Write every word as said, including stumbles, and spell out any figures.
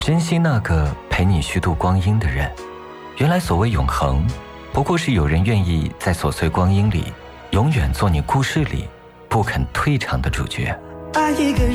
珍惜那个陪你虚度光阴的人。原来所谓永恒，不过是有人愿意在琐碎光阴里永远做你故事里不肯退场的主角。 爱一个